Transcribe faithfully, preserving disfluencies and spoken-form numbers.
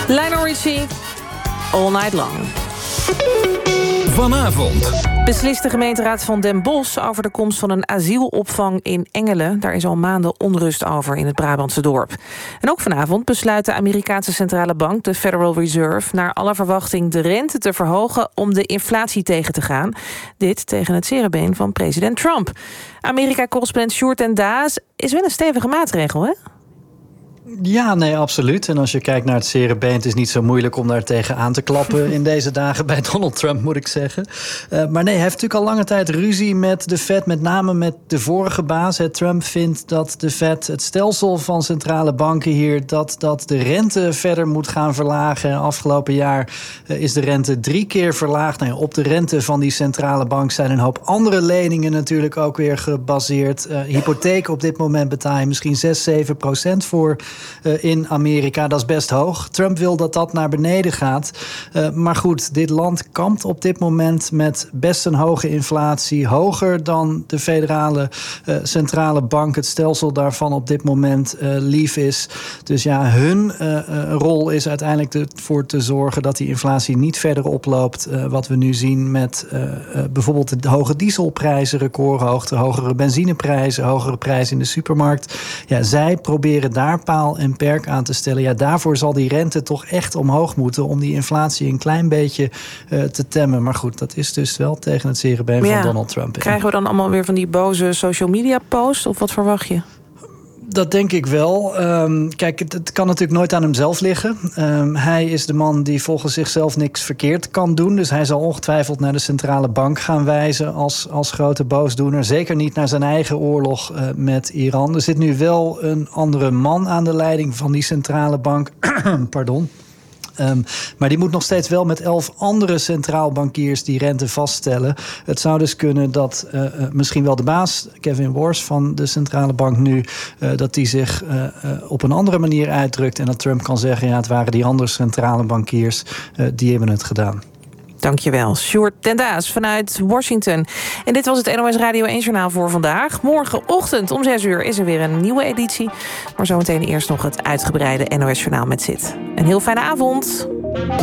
Lionel Richie, All Night Long. Vanavond beslist de gemeenteraad van Den Bosch over de komst van een asielopvang in Engelen. Daar is al maanden onrust over in het Brabantse dorp. En ook vanavond besluit de Amerikaanse centrale bank, de Federal Reserve, naar alle verwachting de rente te verhogen om de inflatie tegen te gaan. Dit tegen het zere been van president Trump. Amerika-correspondent Sjoerd ten Daas, is wel een stevige maatregel, hè? Ja, nee, absoluut. En als je kijkt naar het zere been, het is niet zo moeilijk om daar tegen aan te klappen in deze dagen bij Donald Trump, moet ik zeggen. Uh, maar nee, hij heeft natuurlijk al lange tijd ruzie met de Fed, met name met de vorige baas. Hè. Trump vindt dat de Fed, het stelsel van centrale banken hier, dat, dat de rente verder moet gaan verlagen. Afgelopen jaar uh, is de rente drie keer verlaagd. Nou ja, op de rente van die centrale bank zijn een hoop andere leningen natuurlijk ook weer gebaseerd. Uh, hypotheek op dit moment betaal je misschien zes, zeven procent voor Uh, in Amerika. Dat is best hoog. Trump wil dat dat naar beneden gaat. Uh, maar goed, dit land kampt op dit moment met best een hoge inflatie. Hoger dan de federale uh, centrale bank, het stelsel daarvan op dit moment uh, lief is. Dus ja, hun uh, uh, rol is uiteindelijk ervoor te zorgen dat die inflatie niet verder oploopt. Uh, wat we nu zien met uh, uh, bijvoorbeeld de hoge dieselprijzen, recordhoogte, hogere benzineprijzen, hogere prijzen in de supermarkt. Ja, zij proberen daar paal en perk aan te stellen. Ja, daarvoor zal die rente toch echt omhoog moeten om die inflatie een klein beetje uh, te temmen. Maar goed, dat is dus wel tegen het zere been ja, van Donald Trump. Krijgen we dan allemaal weer van die boze social media posts? Of wat verwacht je? Dat denk ik wel. Um, kijk, het, het kan natuurlijk nooit aan hemzelf liggen. Um, hij is de man die volgens zichzelf niks verkeerd kan doen. Dus hij zal ongetwijfeld naar de centrale bank gaan wijzen als, als grote boosdoener. Zeker niet naar zijn eigen oorlog uh, met Iran. Er zit nu wel een andere man aan de leiding van die centrale bank. Pardon. Um, maar die moet nog steeds wel met elf andere centraal bankiers die rente vaststellen. Het zou dus kunnen dat uh, uh, misschien wel de baas, Kevin Warsh van de centrale bank nu, uh, dat die zich uh, uh, op een andere manier uitdrukt. En dat Trump kan zeggen, ja, het waren die andere centrale bankiers, uh, die hebben het gedaan. Dankjewel, Sjoerd ten Daas vanuit Washington. En dit was het N O S Radio één Journaal voor vandaag. Morgenochtend om zes uur is er weer een nieuwe editie. Maar zometeen eerst nog het uitgebreide N O S Journaal met Zit. Een heel fijne avond.